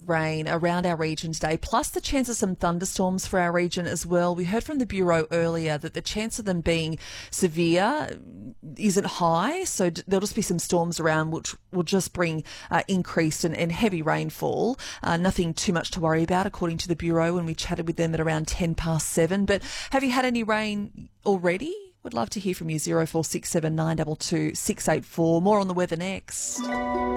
rain around our region today, plus the chance of some thunderstorms for our region as well. We heard from the Bureau earlier that the chance of them being severe isn't high, so there'll just be some storms around which will just bring increased and heavy rainfall. Nothing too much to worry about, according to the Bureau when we chatted with them at around 7:10. But have you had any rain already? Would love to hear from you. 0467 922 684. More on the weather next.